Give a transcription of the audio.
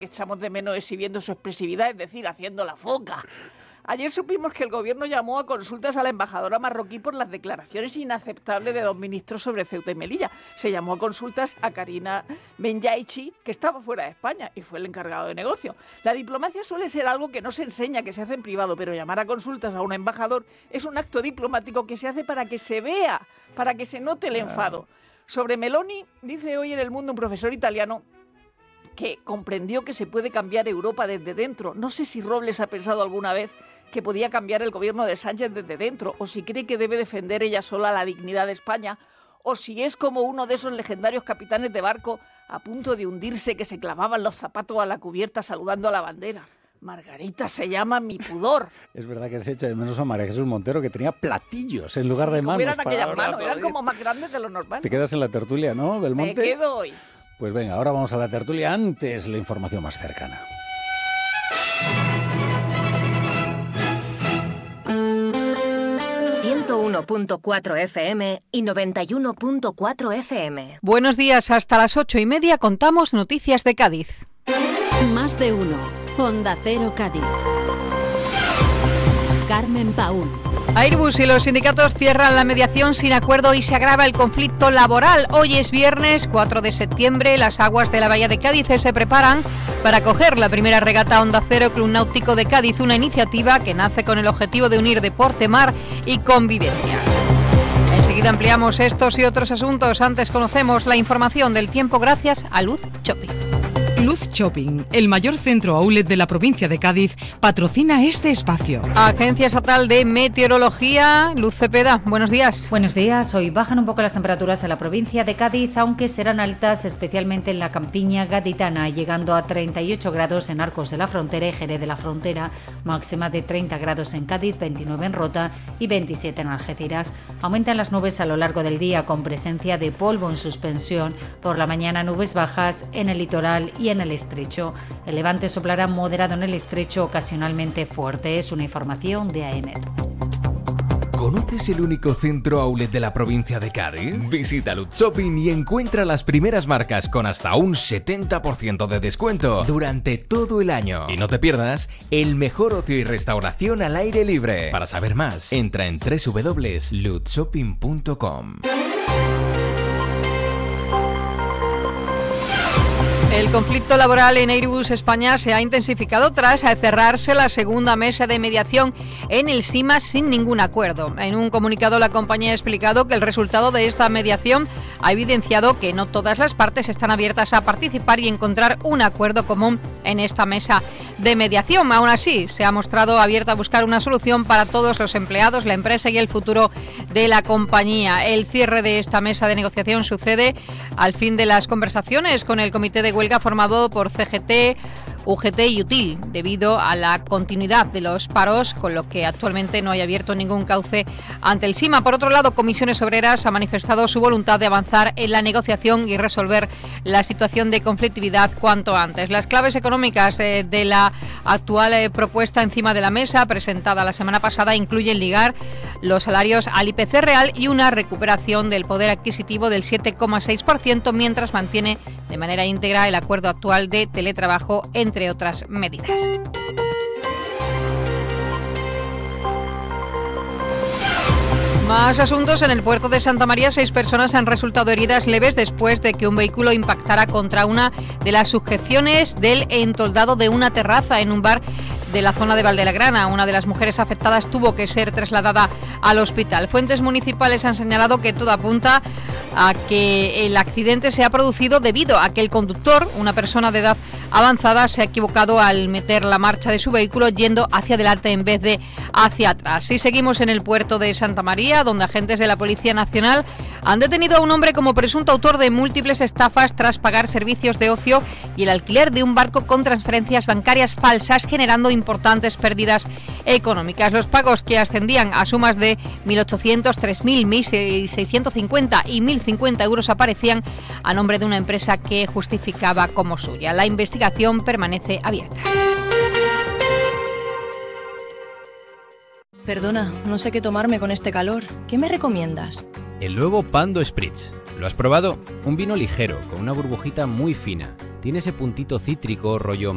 echamos de menos exhibiendo su expresividad, es decir, haciendo la foca. Ayer supimos que el gobierno llamó a consultas a la embajadora marroquí por las declaraciones inaceptables de dos ministros sobre Ceuta y Melilla. Se llamó a consultas a Karina Benyaichi, que estaba fuera de España y fue el encargado de negocio. La diplomacia suele ser algo que no se enseña, que se hace en privado, pero llamar a consultas a un embajador es un acto diplomático que se hace para que se vea, para que se note el enfado. Sobre Meloni, dice hoy en El Mundo un profesor italiano que comprendió que se puede cambiar Europa desde dentro. No sé si Robles ha pensado alguna vez que podía cambiar el gobierno de Sánchez desde dentro, o si cree que debe defender ella sola la dignidad de España, o si es como uno de esos legendarios capitanes de barco a punto de hundirse que se clavaban los zapatos a la cubierta saludando a la bandera. Margarita se llama mi pudor. Es verdad que se echa de menos a María Jesús Montero, que tenía platillos en lugar de manos. Eran aquellas manos, eran como más grandes de lo normal. Te quedas en la tertulia, ¿no, Belmonte? Me quedo hoy. Pues venga, ahora vamos a la tertulia, antes la información más cercana. .4 FM y 91.4 FM. Buenos días, hasta las 8:30 contamos noticias de Cádiz. Más de uno. Onda Cero Cádiz. Carmen Paúl. Airbus y los sindicatos cierran la mediación sin acuerdo y se agrava el conflicto laboral. Hoy es viernes 4 de septiembre. Las aguas de la bahía de Cádiz se preparan para acoger la primera regata Onda Cero Club Náutico de Cádiz, una iniciativa que nace con el objetivo de unir deporte, mar y convivencia. Enseguida ampliamos estos y otros asuntos. Antes conocemos la información del tiempo gracias a Luz Shopping. Luz Shopping, el mayor centro outlet de la provincia de Cádiz, patrocina este espacio. Agencia Estatal de Meteorología, Luz Cepeda, buenos días. Buenos días, hoy bajan un poco las temperaturas en la provincia de Cádiz, aunque serán altas especialmente en la campiña gaditana, llegando a 38 grados en Arcos de la Frontera y Jerez de la Frontera, máxima de 30 grados en Cádiz, 29 en Rota y 27 en Algeciras. Aumentan las nubes a lo largo del día con presencia de polvo en suspensión, por la mañana nubes bajas en el litoral y en el estrecho. El levante soplará moderado en el estrecho, ocasionalmente fuerte. Es una información de AEMET. ¿Conoces el único centro outlet de la provincia de Cádiz? Visita Luz Shopping y encuentra las primeras marcas con hasta un 70% de descuento durante todo el año. Y no te pierdas el mejor ocio y restauración al aire libre. Para saber más, entra en www.lutzshopping.com. El conflicto laboral en Airbus España se ha intensificado tras cerrarse la segunda mesa de mediación en el SIMA sin ningún acuerdo. En un comunicado, la compañía ha explicado que el resultado de esta mediación ha evidenciado que no todas las partes están abiertas a participar y encontrar un acuerdo común en esta mesa de mediación. Aún así, se ha mostrado abierta a buscar una solución para todos los empleados, la empresa y el futuro de la compañía. El cierre de esta mesa de negociación sucede al fin de las conversaciones con el comité de huelga formado por CGT, UGT y UTIL, debido a la continuidad de los paros, con lo que actualmente no hay abierto ningún cauce ante el SIMA. Por otro lado, Comisiones Obreras ha manifestado su voluntad de avanzar en la negociación y resolver la situación de conflictividad cuanto antes. Las claves económicas de la actual propuesta encima de la mesa, presentada la semana pasada, incluyen ligar los salarios al IPC real y una recuperación del poder adquisitivo del 7,6%, mientras mantiene de manera íntegra el acuerdo actual de teletrabajo, entre otras medidas. Más asuntos. En el puerto de Santa María, 6 personas han resultado heridas leves después de que un vehículo impactara contra una de las sujeciones del entoldado de una terraza en un bar de la zona de Valdelagrana. Una de las mujeres afectadas tuvo que ser trasladada al hospital. Fuentes municipales han señalado que todo apunta a que el accidente se ha producido debido a que el conductor, una persona de edad avanzada, se ha equivocado al meter la marcha de su vehículo yendo hacia adelante en vez de hacia atrás. Y seguimos en el puerto de Santa María, donde agentes de la Policía Nacional han detenido a un hombre como presunto autor de múltiples estafas tras pagar servicios de ocio y el alquiler de un barco con transferencias bancarias falsas, generando importantes pérdidas económicas. Los pagos, que ascendían a sumas de 1.800, 3.000, 1.650 y 1.050 euros, aparecían a nombre de una empresa que justificaba como suya. La investigación permanece abierta. Perdona, no sé qué tomarme con este calor. ¿Qué me recomiendas? El nuevo Pando Spritz. ¿Lo has probado? Un vino ligero, con una burbujita muy fina. Tiene ese puntito cítrico, rollo